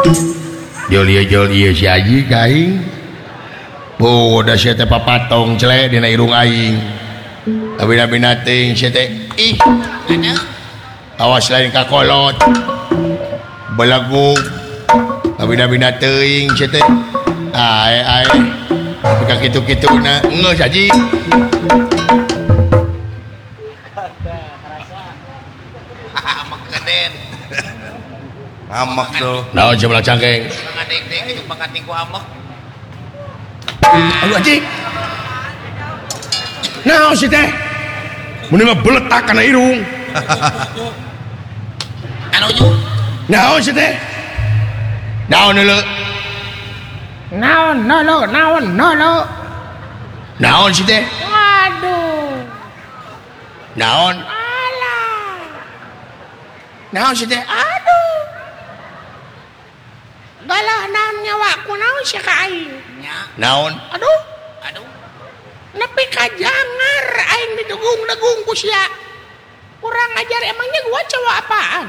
Jol si Aji kaing. Udah si teh papatong celek dina irung aing. Abina teuing si teh ih. Awas lain kakolot. Belagu. Abina teuing si teh. Ae. Ka kitu-kituna geus Aji. Amak tuh. Naon jam cangkeng. Ngadeng-deng itu pakating ku amak. Aduh Aji. Naon si teh? Mun mah beletak kana irung. Anu ju. Naon si teh? Naon heuleu? Naon. Naon si teh? Waduh. Naon? Alah. Naon si teh? Aduh. Galah naon nyawa ku naon sia ka aing. Nya. Naon? Aduh. Nepi ka jangar aing didegung-degung ku sia. Kurang ajar, emangnya gua cowok apaan?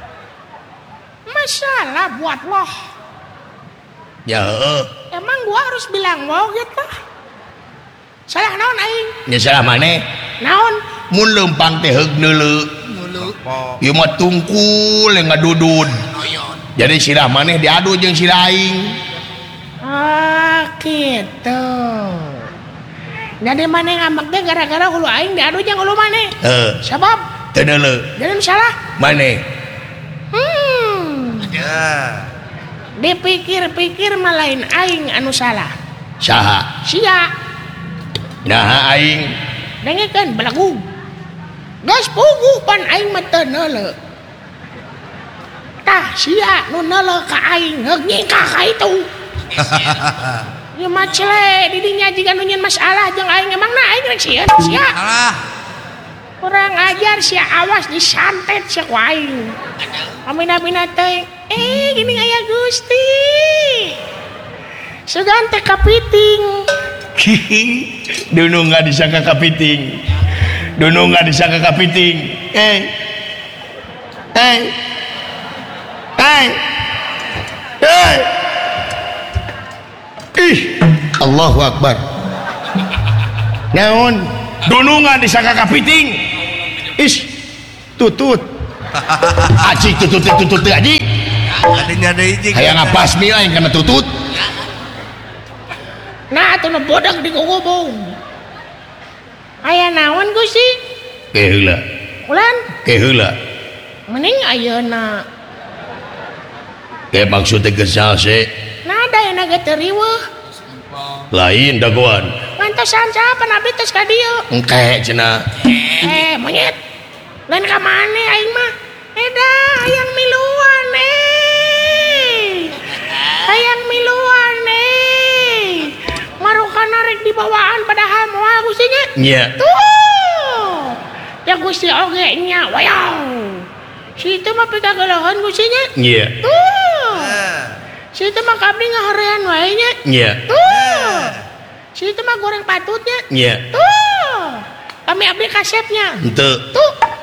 Masalah buat loh. Ya Emang gua harus bilang mau gitu? Salah naon aing? nya salah maneh. Naon? Mun leumpang teh heug neuleu. Ieu mah tungkul yang ngadudud. Jadi sirah maneh diadu jeung sirah aing. Ah, gitu. Jadi maneh ngambek teh gara-gara hulu aing diadu jeung hulu maneh. Sabab Teu neuleu. jadi salah. Maneh. Ya. Dipikir-pikir mah lain aing anu salah. Saha? Sia. Nah aing Dengekeun belagu. Geus puguh pan aing mah teu neuleu. Tah sia nu neuleu ka aing heug nyingkah ka itu. Ieu mah cele di dinya jiga nu nyeun masalah jeung aing emangna aing rek sieun sia. Alah. Kurang ajar sia, awas disantet sia ku aing. Amina-mina teh gini aya Gusti. Sugan teh kapiting. Dunu nggak disangka kapiting. Dunu nggak disangka kapiting. Ih, Allahu Akbar. Naon? Dunu nggak disangka kapiting. Is, tutut. Aji tutut aji. Adanya ada izin. Hayang ngapasmi lain karena tutut. Nah, atuh nu bodag di gugubung. Aya naon Gusti? Keheula. Ulan, Keheula. mending ayeuna. Kayak maksudnya gesal sih. Nah, dayana ge teu riweuh. Lain dagoan. Ngantosan saha abdi tos ka dieu. Engke cenah. Monyet. Lain ka maneh aing mah. Dah, hayang miluan Hayang miluan Marukana rek dibawaan padahal moal Gusti nya. Nya. Tuh. Ya Gusti oge nya. Wayaw. Situ mah pikageuleuheun Gusti nya. Nya. Tuh. Situ mah kabdi ngaharean wae nya. Nya. Tuh. Situ mah goreng patutnya. Nya. Tuh. Kami abdi kasepnya. Henteu. Tuh.